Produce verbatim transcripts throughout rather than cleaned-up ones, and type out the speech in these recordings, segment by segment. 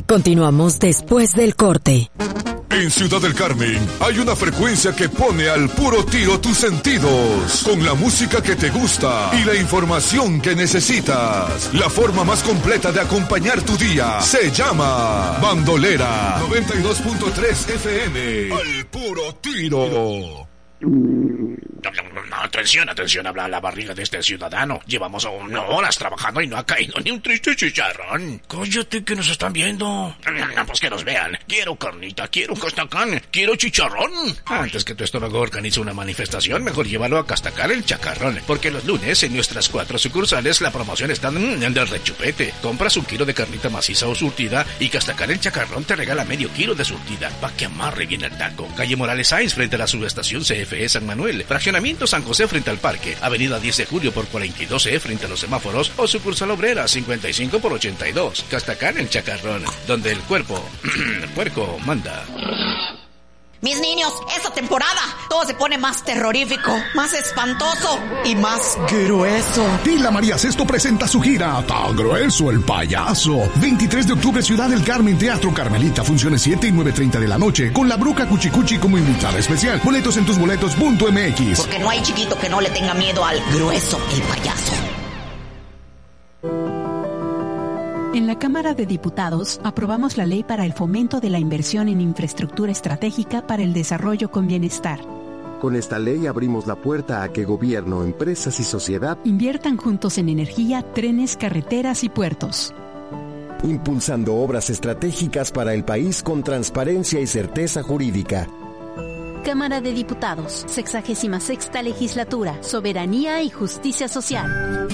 Continuamos después del corte. En Ciudad del Carmen hay una frecuencia que pone al puro tiro tus sentidos, con la música que te gusta y la información que necesitas. La forma más completa de acompañar tu día se llama Bandolera noventa y dos punto tres F M. Al puro tiro. Atención, atención, habla la barriga de este ciudadano. Llevamos horas trabajando y no ha caído ni un triste chicharrón. Cállate, que nos están viendo. Pues que nos vean. Quiero carnita, quiero castacán, quiero chicharrón. Antes que tu estómago organice una manifestación, mejor llévalo a Castacán el Chacarrón. Porque los lunes en nuestras cuatro sucursales la promoción está en el rechupete. Compras un kilo de carnita maciza o surtida y Castacán el Chacarrón te regala medio kilo de surtida pa' que amarre bien el taco. Calle Morales Sáenz frente a la subestación C F E San Manuel. Fraccionamiento San José frente al parque. Avenida diez de julio por cuarenta y dos E frente a los semáforos. O sucursal obrera cincuenta y cinco por ochenta y dos. Castacán el Chacarrón, donde el cuerpo puerco manda. Mis niños, esta temporada todo se pone más terrorífico, más espantoso y más grueso. Tila María Sesto presenta su gira Tan Grueso el Payaso. veintitrés de octubre, Ciudad del Carmen, Teatro Carmelita. Funciones siete y nueve treinta de la noche. Con la Bruca Cuchicuchi como invitada especial. Boletos en tusboletos punto m x. Porque no hay chiquito que no le tenga miedo al Grueso el Payaso. En la Cámara de Diputados aprobamos la ley para el fomento de la inversión en infraestructura estratégica para el desarrollo con bienestar. Con esta ley abrimos la puerta a que gobierno, empresas y sociedad inviertan juntos en energía, trenes, carreteras y puertos. Impulsando obras estratégicas para el país con transparencia y certeza jurídica. Cámara de Diputados, sexagésima sexta legislatura, soberanía y justicia social.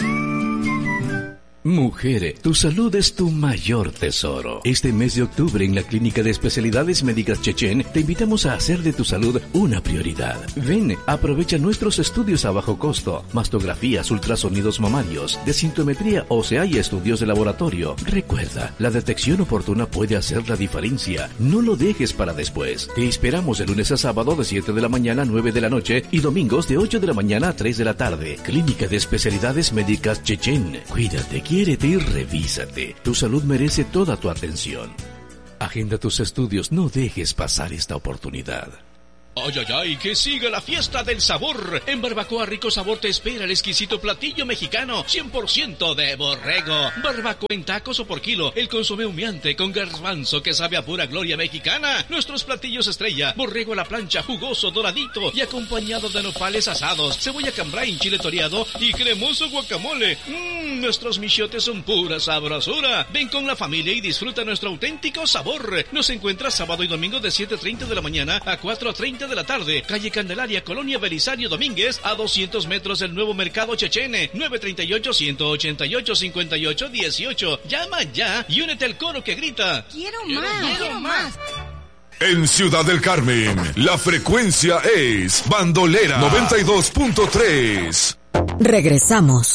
Mujer, tu salud es tu mayor tesoro. Este mes de octubre en la Clínica de Especialidades Médicas Chechen te invitamos a hacer de tu salud una prioridad. Ven, aprovecha nuestros estudios a bajo costo, mastografías, ultrasonidos mamarios, desintometría ósea y estudios de laboratorio. Recuerda, la detección oportuna puede hacer la diferencia. No lo dejes para después. Te esperamos de lunes a sábado de siete de la mañana a nueve de la noche y domingos de ocho de la mañana a tres de la tarde. Clínica de Especialidades Médicas Chechen. Cuídate, quiérete y revísate. Tu salud merece toda tu atención. Agenda tus estudios, no dejes pasar esta oportunidad. ¡Ay, ay, ay! ¡Que siga la fiesta del sabor! En Barbacoa Rico Sabor te espera el exquisito platillo mexicano cien por ciento de borrego. Barbacoa en tacos o por kilo. El consomé humeante con garbanzo que sabe a pura gloria mexicana. Nuestros platillos estrella. Borrego a la plancha, jugoso, doradito y acompañado de nopales asados, cebolla cambray, chile toreado y cremoso guacamole. Mmm, nuestros michiotes son pura sabrosura. Ven con la familia y disfruta nuestro auténtico sabor. Nos encuentras sábado y domingo de siete treinta de la mañana a cuatro treinta de la tarde, calle Candelaria, Colonia Belisario Domínguez, a doscientos metros del nuevo mercado Chechene. Nueve treinta y ocho, ciento ochenta y ocho, cincuenta y ocho, dieciocho. Llama ya y únete al coro que grita: ¡Quiero, quiero más! ¡Quiero, quiero más! En Ciudad del Carmen, la frecuencia es Bandolera noventa y dos punto tres. Regresamos.